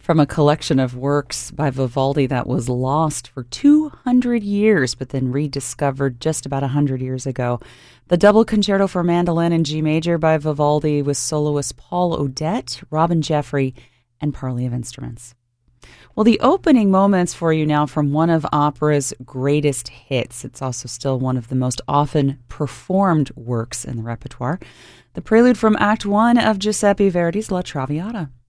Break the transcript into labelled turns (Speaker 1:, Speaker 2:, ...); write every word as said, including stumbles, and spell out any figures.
Speaker 1: From a collection of works by Vivaldi that was lost for two hundred years, but then rediscovered just about one hundred years ago. The Double Concerto for Mandolin in G Major by Vivaldi with soloist Paul Odette, Robin Jeffrey, and Parley of Instruments. Well, the opening moments for you now from one of opera's greatest hits. It's also still one of the most often performed works in the repertoire. The prelude from Act One of Giuseppe Verdi's La Traviata.